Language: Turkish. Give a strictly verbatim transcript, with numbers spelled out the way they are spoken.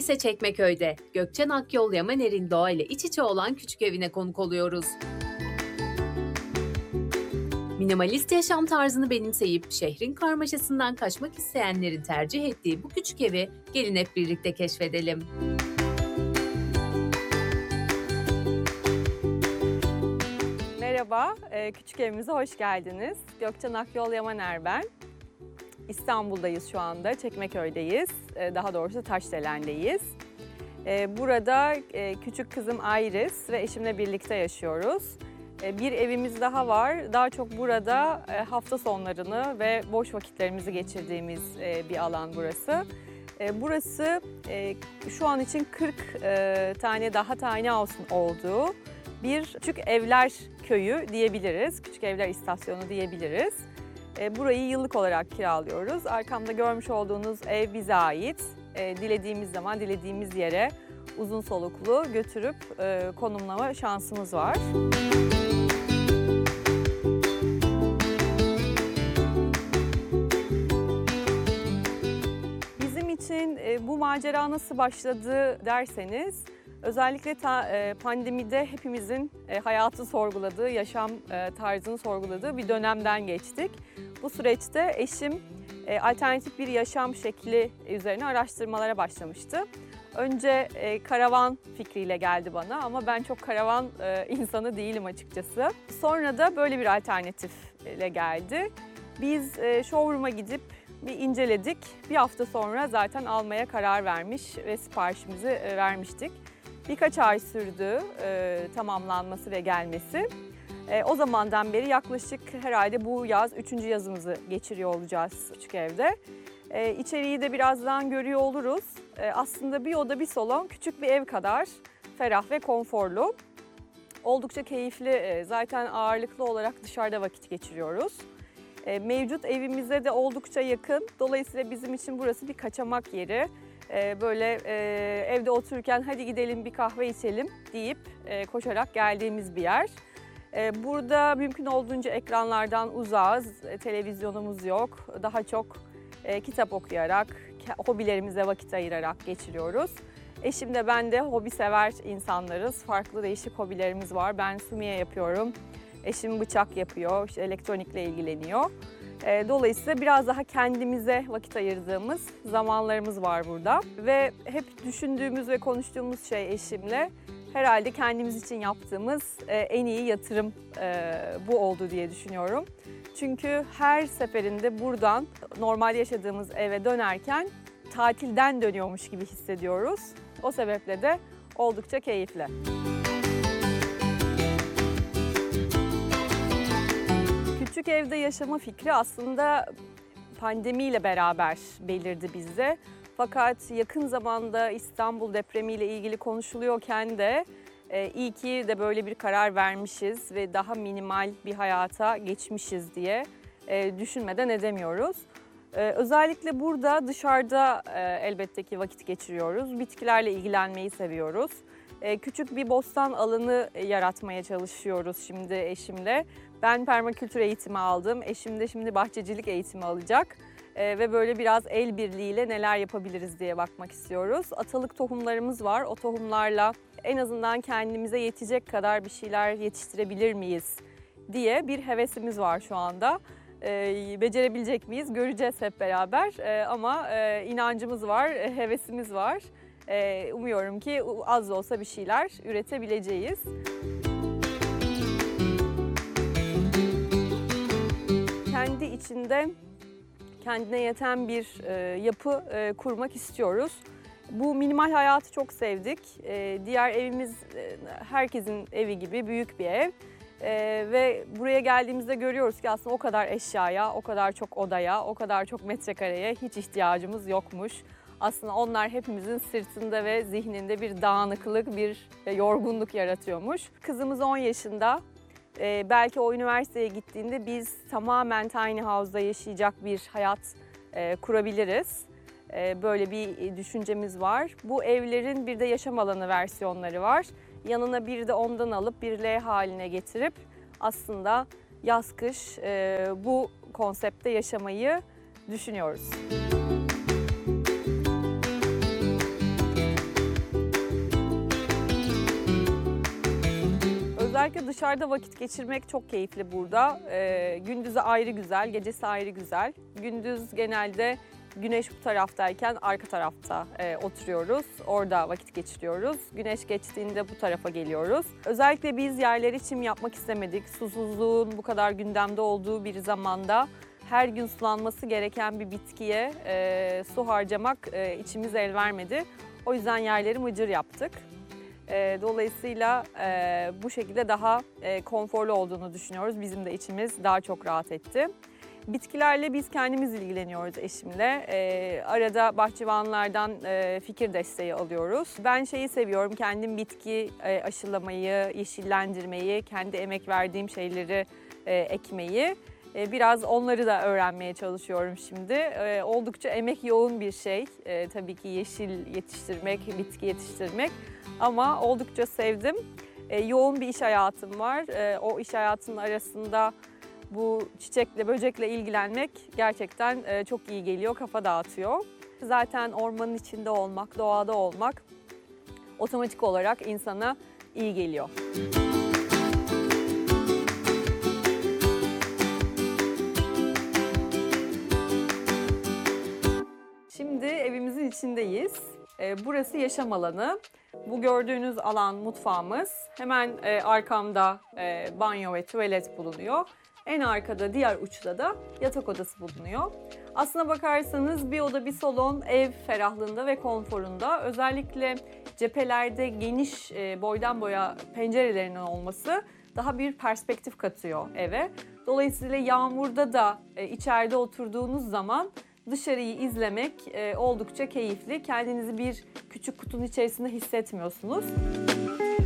ise Çekmeköy'de. Gökçen Akyol Yamaner'in doğayla iç içe olan küçük evine konuk oluyoruz. Minimalist yaşam tarzını benimseyip şehrin karmaşasından kaçmak isteyenlerin tercih ettiği bu küçük evi gelin hep birlikte keşfedelim. Merhaba, küçük evimize hoş geldiniz. Gökçen Akyol Yamaner ben. İstanbul'dayız şu anda, Çekmeköy'deyiz. Daha doğrusu Taşdelen'deyiz. Burada küçük kızım Iris ve eşimle birlikte yaşıyoruz. Bir evimiz daha var. Daha çok burada hafta sonlarını ve boş vakitlerimizi geçirdiğimiz bir alan burası. Burası şu an için kırk tane daha tiny house'un olduğu bir küçük evler köyü diyebiliriz. Küçük evler istasyonu diyebiliriz. Burayı yıllık olarak kiralıyoruz. Arkamda görmüş olduğunuz ev bize ait. Dilediğimiz zaman dilediğimiz yere uzun soluklu götürüp konumlama şansımız var. Bizim için bu macera nasıl başladı derseniz, özellikle pandemide hepimizin hayatı sorguladığı, yaşam tarzını sorguladığı bir dönemden geçtik. Bu süreçte eşim alternatif bir yaşam şekli üzerine araştırmalara başlamıştı. Önce karavan fikriyle geldi bana ama ben çok karavan insanı değilim açıkçası. Sonra da böyle bir alternatifle geldi. Biz showroom'a gidip bir inceledik. Bir hafta sonra zaten almaya karar vermiş ve siparişimizi vermiştik. Birkaç ay sürdü e, tamamlanması ve gelmesi. E, o zamandan beri yaklaşık herhalde bu yaz üçüncü yazımızı geçiriyor olacağız küçük evde. E, içeriği de birazdan görüyor oluruz. E, aslında bir oda bir salon, küçük bir ev kadar ferah ve konforlu. Oldukça keyifli, e, zaten ağırlıklı olarak dışarıda vakit geçiriyoruz. E, mevcut evimize de oldukça yakın. Dolayısıyla bizim için burası bir kaçamak yeri. Böyle e, evde otururken hadi gidelim bir kahve içelim deyip e, koşarak geldiğimiz bir yer. E, burada mümkün olduğunca ekranlardan uzağız, e, televizyonumuz yok. Daha çok e, kitap okuyarak, hobilerimize vakit ayırarak geçiriyoruz. Eşim de ben de hobi sever insanlarız. Farklı değişik hobilerimiz var. Ben sumiye yapıyorum, eşim bıçak yapıyor, işte elektronikle ilgileniyor. Dolayısıyla biraz daha kendimize vakit ayırdığımız zamanlarımız var burada. Ve hep düşündüğümüz ve konuştuğumuz şey eşimle herhalde kendimiz için yaptığımız en iyi yatırım bu oldu diye düşünüyorum. Çünkü her seferinde buradan normal yaşadığımız eve dönerken tatilden dönüyormuş gibi hissediyoruz. O sebeple de oldukça keyifli. Küçük evde yaşama fikri aslında pandemiyle beraber belirdi bizde. Fakat yakın zamanda İstanbul depremiyle ilgili konuşuluyorken de e, iyi ki de böyle bir karar vermişiz ve daha minimal bir hayata geçmişiz diye e, düşünmeden edemiyoruz. E, özellikle burada dışarıda e, elbette ki vakit geçiriyoruz. Bitkilerle ilgilenmeyi seviyoruz. E, küçük bir bostan alanı yaratmaya çalışıyoruz şimdi eşimle. Ben permakültür eğitimi aldım. Eşim de şimdi bahçecilik eğitimi alacak. Ee, ve böyle biraz el birliğiyle neler yapabiliriz diye bakmak istiyoruz. Atalık tohumlarımız var. O tohumlarla en azından kendimize yetecek kadar bir şeyler yetiştirebilir miyiz diye bir hevesimiz var şu anda. Ee, becerebilecek miyiz? Göreceğiz hep beraber. Ee, ama e, inancımız var, e, hevesimiz var. E, umuyorum ki az da olsa bir şeyler üretebileceğiz. Kendi içinde kendine yeten bir e, yapı e, kurmak istiyoruz. Bu minimal hayatı çok sevdik. E, diğer evimiz e, herkesin evi gibi büyük bir ev. E, ve buraya geldiğimizde görüyoruz ki aslında o kadar eşyaya, o kadar çok odaya, o kadar çok metrekareye hiç ihtiyacımız yokmuş. Aslında onlar hepimizin sırtında ve zihninde bir dağınıklık, bir yorgunluk yaratıyormuş. Kızımız on yaşında. Ee, belki o üniversiteye gittiğinde biz tamamen tiny house'da yaşayacak bir hayat e, kurabiliriz. E, böyle bir düşüncemiz var. Bu evlerin bir de yaşam alanı versiyonları var. Yanına bir de ondan alıp bir L haline getirip aslında yaz kış e, bu konsepte yaşamayı düşünüyoruz. dışarıda vakit geçirmek çok keyifli burada. Ee, gündüzü ayrı güzel, gecesi ayrı güzel. Gündüz genelde güneş bu taraftayken arka tarafta e, oturuyoruz. Orada vakit geçiriyoruz. Güneş geçtiğinde bu tarafa geliyoruz. Özellikle biz yerleri çim yapmak istemedik. Susuzluğun bu kadar gündemde olduğu bir zamanda her gün sulanması gereken bir bitkiye e, su harcamak e, içimiz el vermedi. O yüzden yerleri mıcır yaptık. E, dolayısıyla e, bu şekilde daha e, konforlu olduğunu düşünüyoruz. Bizim de içimiz daha çok rahat etti. Bitkilerle biz kendimiz ilgileniyoruz eşimle. E, arada bahçıvanlardan e, fikir desteği alıyoruz. Ben şeyi seviyorum, kendim bitki e, aşılamayı, yeşillendirmeyi, kendi emek verdiğim şeyleri e, ekmeyi. E, biraz onları da öğrenmeye çalışıyorum şimdi. E, oldukça emek yoğun bir şey. E, tabii ki yeşil yetiştirmek, bitki yetiştirmek. Ama oldukça sevdim. E, yoğun bir iş hayatım var. E, o iş hayatının arasında bu çiçekle, böcekle ilgilenmek gerçekten e, çok iyi geliyor, kafa dağıtıyor. Zaten ormanın içinde olmak, doğada olmak otomatik olarak insana iyi geliyor. Şimdi evimizin içindeyiz. E, burası yaşam alanı. Bu gördüğünüz alan mutfağımız. Hemen e, arkamda e, banyo ve tuvalet bulunuyor. En arkada, diğer uçta da yatak odası bulunuyor. Aslına bakarsanız bir oda bir salon ev ferahlığında ve konforunda. Özellikle cephelerde geniş e, boydan boya pencerelerinin olması daha bir perspektif katıyor eve. Dolayısıyla yağmurda da e, içeride oturduğunuz zaman dışarıyı izlemek e, oldukça keyifli. Kendinizi bir küçük kutunun içerisinde hissetmiyorsunuz.